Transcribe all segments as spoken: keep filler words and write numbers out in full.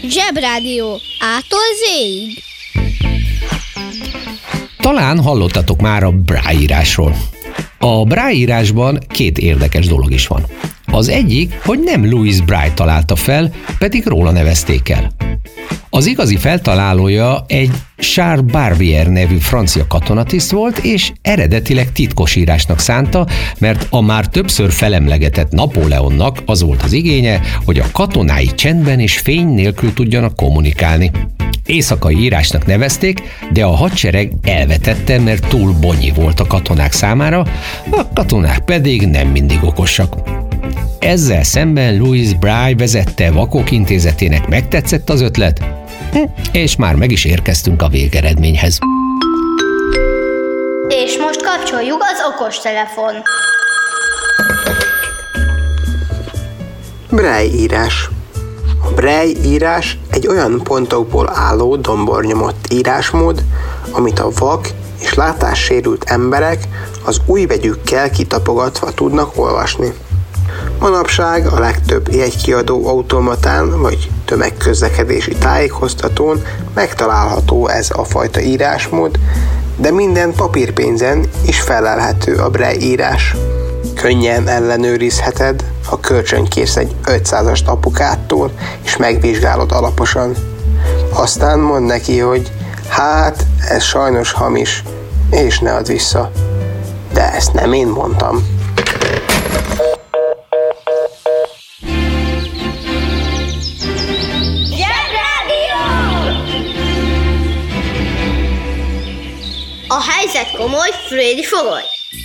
Zsebrádió A-tól Z-ig. Talán hallottatok már a Braille írásról. A Braille írásban két érdekes dolog is van. Az egyik, hogy nem Louis Braille találta fel, pedig róla nevezték el. Az igazi feltalálója egy Charles Barbier nevű francia katonatiszt volt, és eredetileg titkosírásnak szánta, mert a már többször felemlegetett Napóleonnak az volt az igénye, hogy a katonái csendben és fény nélkül tudjanak kommunikálni. Éjszakai írásnak nevezték, de a hadsereg elvetette, mert túl bonyi volt a katonák számára, a katonák pedig nem mindig okosak. Ezzel szemben Louis Braille vezette Vakok Intézetének megtetszett az ötlet, és már meg is érkeztünk a végeredményhez. És most kapcsoljuk az okostelefon. Braille írás. A Braille írás egy olyan pontokból álló dombornyomott írásmód, amit a vak és látássérült emberek az ujjvegyükkel kitapogatva tudnak olvasni. Manapság a legtöbb jegykiadó automatán vagy tömegközlekedési tájékoztatón megtalálható ez a fajta írásmód, de minden papírpénzen is felelhető a Braille írás. Könnyen ellenőrizheted, ha kölcsönkérsz egy ötszázast apukától, és megvizsgálod alaposan. Aztán mondd neki, hogy hát, ez sajnos hamis, és ne add vissza. De ezt nem én mondtam. A helyzet komoly, Freddy fogoly.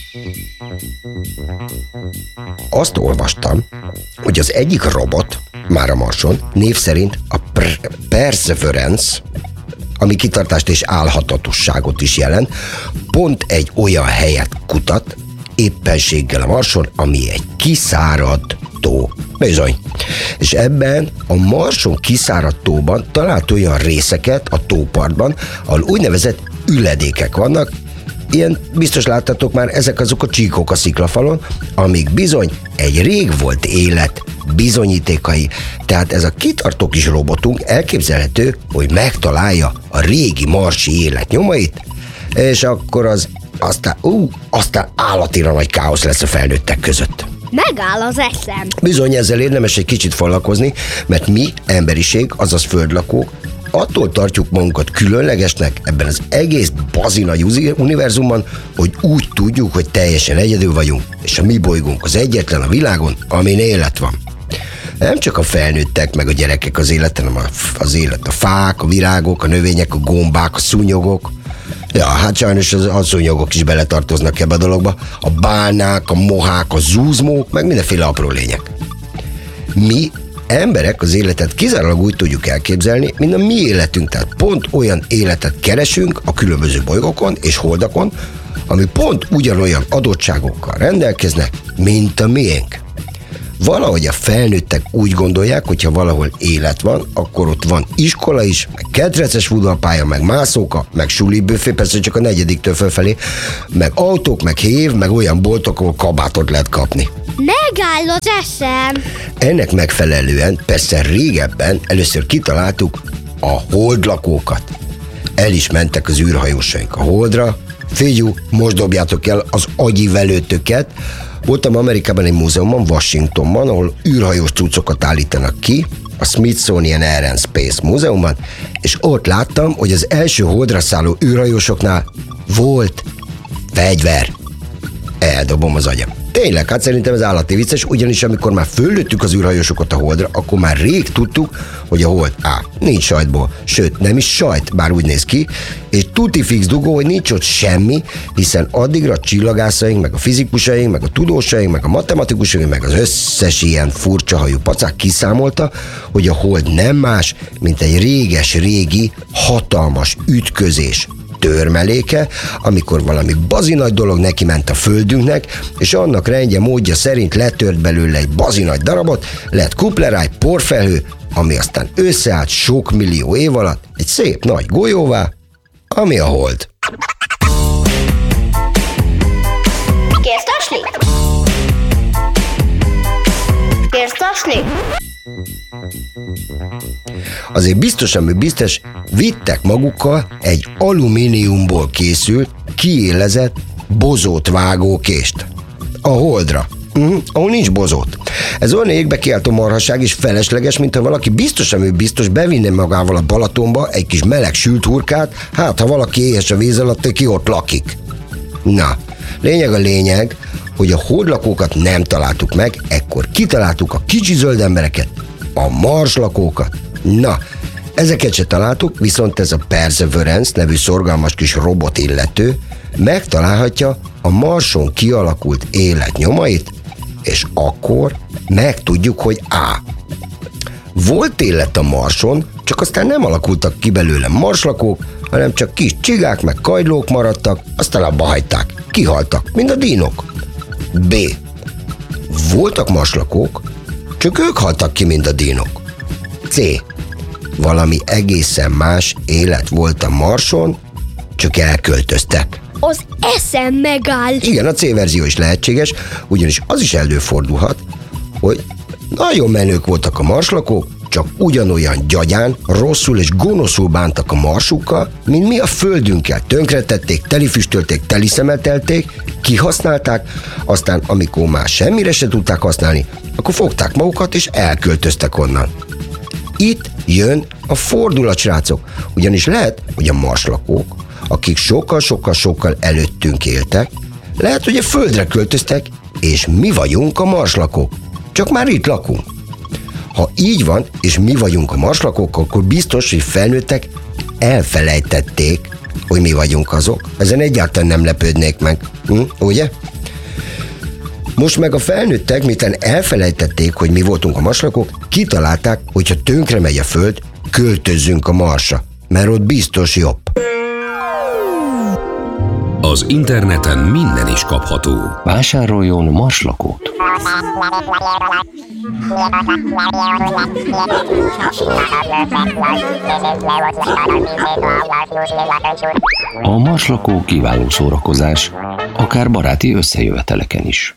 Azt olvastam, hogy az egyik robot, már a Marson, név szerint a Pr- Perseverance, ami kitartást és álhatatosságot is jelent, pont egy olyan helyet kutat, éppenséggel a Marson, ami egy kiszáradt tó. Bizony. És ebben a Marson kiszáradt tóban talált olyan részeket a tópartban, ahol úgynevezett üledékek vannak. Ilyen biztos láttatok már, ezek azok a csíkok a sziklafalon, amik bizony egy rég volt élet bizonyítékai. Tehát ez a kitartó kis robotunk elképzelhető, hogy megtalálja a régi marsi élet nyomait, és akkor az aztán, ú, aztán állatira nagy káosz lesz a felnőttek között. Megáll az eszem. Bizony, ezzel érdemes egy kicsit foglalkozni, mert mi, emberiség, azaz földlakók, attól tartjuk magunkat különlegesnek ebben az egész bazinagy univerzumban, hogy úgy tudjuk, hogy teljesen egyedül vagyunk, és a mi bolygónk az egyetlen a világon, amin élet van. Nem csak a felnőttek, meg a gyerekek az életen, hanem az élet a fák, a virágok, a növények, a gombák, a szúnyogok. Ja, hát sajnos az, a szúnyogok is beletartoznak ebbe a dologba. A bálnák, a mohák, a zúzmók, meg mindenféle apró lények. Mi emberek az életet kizárólag úgy tudjuk elképzelni, mint a mi életünk, tehát pont olyan életet keresünk a különböző bolygókon és holdakon, ami pont ugyanolyan adottságokkal rendelkeznek, mint a miénk. Valahogy a felnőttek úgy gondolják, hogyha valahol élet van, akkor ott van iskola is, meg kedreces futballpálya, meg mászóka, meg sulibüfé, persze csak a negyediktől fölfelé, meg autók, meg hév, meg olyan boltok, ahol kabátot lehet kapni. Megáll az eszem. Ennek megfelelően persze régebben először kitaláltuk a holdlakókat. El is mentek az űrhajósaink a holdra. Figyú, most dobjátok el az agyi velőtöket. Voltam Amerikában egy múzeumban, Washingtonban, ahol űrhajós cuccokat állítanak ki, a Smithsonian Air and Space Múzeumban, és ott láttam, hogy az első holdra szálló űrhajósoknál volt fegyver. Eldobom az agyam. Tényleg, hát szerintem ez állati vicces, ugyanis amikor már föllőttük az űrhajósokat a holdra, akkor már rég tudtuk, hogy a hold á, nincs sajtból, sőt, nem is sajt, bár úgy néz ki, és tuti fix dugó, hogy nincs ott semmi, hiszen addigra a csillagászaink, meg a fizikusaink, meg a tudósaink, meg a matematikusaink, meg az összes ilyen furcsa hajú pacák kiszámolta, hogy a hold nem más, mint egy réges-régi, hatalmas ütközés törmeléke, amikor valami bazinagy dolog neki ment a földünknek, és annak rendje módja szerint letört belőle egy bazinagy darabot, lett kupleráj, porfelhő, ami aztán összeállt sok millió év alatt egy szép nagy golyóvá, ami a hold. Kérsz tasni? Kérsz tasni? Azért biztos, ami biztos, vittek magukkal egy alumíniumból készült, kiélezett bozót vágó kést. A Holdra. Uh-huh, ahol nincs bozót. Ez olyan égbe kiáltó marhaság és felesleges, mint ha valaki biztos, ami biztos bevinne magával a Balatonba egy kis meleg sült hurkát, hát ha valaki éhes a víz alatt, ki ott lakik. Na, lényeg a lényeg, hogy a holdlakókat nem találtuk meg, ekkor kitaláltuk a kicsi zöld embereket, a marslakókat. Na, ezeket se találtuk, viszont ez a Perseverance nevű szorgalmas kis robot illető megtalálhatja a Marson kialakult élet nyomait, és akkor megtudjuk, hogy A. Volt élet a Marson, csak aztán nem alakultak ki belőle marslakók, hanem csak kis csigák meg kagylók maradtak, aztán abba hagyták, kihaltak, mint a dínok. B. Voltak marslakók, csak ők haltak ki, mint a dínok. C. Valami egészen más élet volt a Marson, csak elköltöztek. Az eszem megáll. Igen, a C verzió is lehetséges, ugyanis az is előfordulhat, hogy nagyon menők voltak a marslakók, csak ugyanolyan gyagyán, rosszul és gonoszul bántak a marsukkal, mint mi a földünkkel. Tönkretették, telifüstölték, teliszemetelték, kihasználták, aztán amikor már semmire se tudták használni, akkor fogták magukat és elköltöztek onnan. Itt jön a fordulat, srácok, ugyanis lehet, hogy a marslakók, akik sokkal-sokkal-sokkal előttünk éltek, lehet, hogy a földre költöztek, és mi vagyunk a marslakók. Csak már itt lakunk. Ha így van, és mi vagyunk a marslakók, akkor biztos, hogy felnőttek elfelejtették, hogy mi vagyunk azok. Ezen egyáltalán nem lepődnék meg. Hm? Ugye? Most meg a felnőttek, miután elfelejtették, hogy mi voltunk a marslakók, kitalálták, hogy ha tönkre megy a föld, költözzünk a Marsra, mert ott biztos jobb. Az interneten minden is kapható. Vásároljon marslakót. A marslakó kiváló szórakozás, akár baráti összejöveteleken is.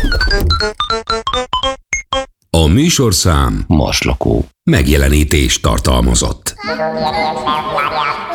A műsorszám Marslakó megjelenítést tartalmazott.